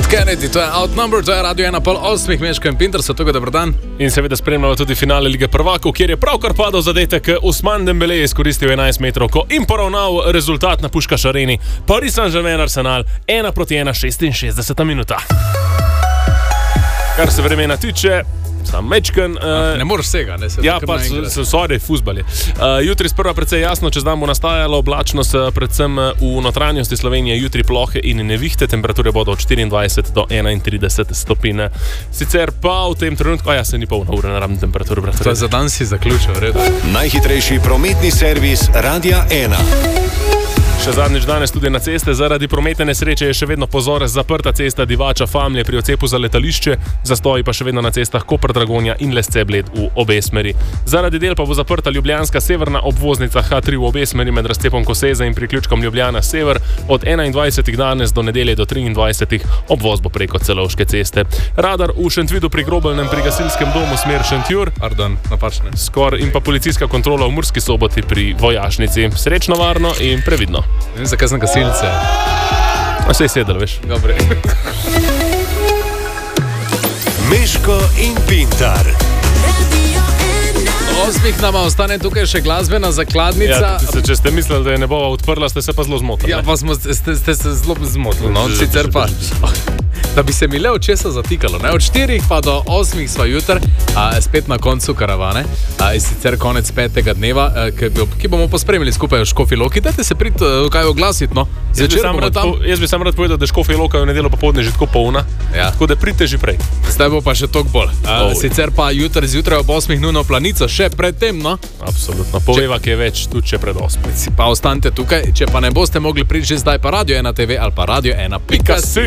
Dead Kennedy, to je Outnumber, to je Radio 1:08, Meško in Pinter, so tukaj, dober dan. In seveda spremljamo tudi finale Lige prvakov, kjer je pravkar padel zadetek Ousmane Dembélé, izkoristil 11 metrovko in poravnal rezultat na Puškaš areni. Paris Saint-Germain Arsenal 1:1, 66 minuta. Kar se vremena tiče, sam mečken. Ne moreš vsega, ne se. Ja, pa sorry, fuzbal je. Jutri sprva precej jasno, čez dan bo nastajalo oblačnost, predvsem v notranjosti Slovenije, jutri plohe in nevihte, temperature bodo od 24 do 31 stopinj. Sicer pa v tem trenutku, se ni polna ura naravne temperature. Za dan si zaključil, redo. Najhitrejši prometni servis Radia 1. Še zadnjič danes tudi na ceste. Zaradi prometne nesreče je še vedno pozor zaprta cesta Divača-Famlje pri odcepu za letališče, zastoji pa še vedno na cestah Koper-Dragonja in Lesce-Bled v obe smeri. Zaradi del pa bo zaprta ljubljanska severna obvoznica H3 v obe smeri med razcepom Koseze in priključkom Ljubljana-Sever od 21. danes do nedelje do 23. obvoz bo preko Celovške ceste. Radar v Šentvidu pri Grobelnem pri gasilskem domu smer Šentjur. Pardon, napačne. Skor in pa policijska kontrola v Murski Soboti pri Vojašnici. Srečno, varno in previdno. Ne vem, zakaj sem gasilce. Sej sedel, veš. Dobre. Meško in Pintar. Osmih nama ostane tukaj še glasbena zakladnica. Ja, če ste mislili, da je ne bova odprla, ste se pa zelo zmotili. Ja, pa ste se zelo zmotili, no, sicer pa. Da bi se mi le od česa zatikalo, ne? Od 4 pa do 8 sva jutr, spet na koncu karavane, sicer konec 5. dneva, ki bomo pospremili skupaj v Škofji Loki. Dajte se prid kaj oglasiti, no. Jaz bi sam rad povedal, da Škofja Loka je v nedeljo popoldne že tako polna, tako da pridite že prej. Zdaj bo pa še toliko bolj. Sicer pa jutr zjutraj ob 8 nujno planica, še predtem, no. Absolutno, poveva, ki je več, tudi če pred 8. Pa ostanite tukaj, če pa ne boste mogli priti že zdaj pa Radio 1 TV ali pa Radio 1.si.